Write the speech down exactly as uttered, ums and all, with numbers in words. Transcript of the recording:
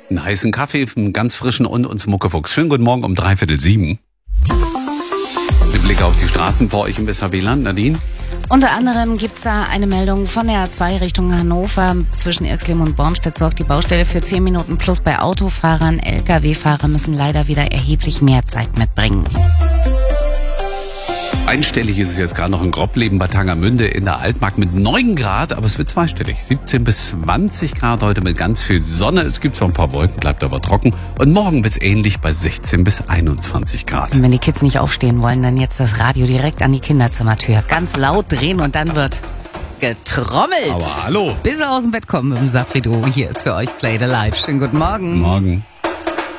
Einen heißen Kaffee, einen ganz frischen und uns Muckefuchs. Schönen guten Morgen um dreiviertel sieben. Mit Blick auf die Straßen vor euch im S H W-Land, Nadine. Unter anderem gibt's da eine Meldung von der A zwei Richtung Hannover. Zwischen Irxleben und Bornstedt sorgt die Baustelle für zehn Minuten plus bei Autofahrern. L K W-Fahrer müssen leider wieder erheblich mehr Zeit mitbringen. Einstellig ist es jetzt gerade noch in Grobleben bei Tangermünde in der Altmark mit neun Grad, aber es wird zweistellig. siebzehn bis zwanzig Grad heute mit ganz viel Sonne. Es gibt zwar ein paar Wolken, bleibt aber trocken. Und morgen wird's ähnlich bei sechzehn bis einundzwanzig Grad. Und wenn die Kids nicht aufstehen wollen, dann jetzt das Radio direkt an die Kinderzimmertür. Ganz laut drehen und dann wird getrommelt. Aber hallo. Bis sie aus dem Bett kommen mit dem Safri-Duo. Hier ist für euch Play the Live. Schönen guten Morgen. Morgen.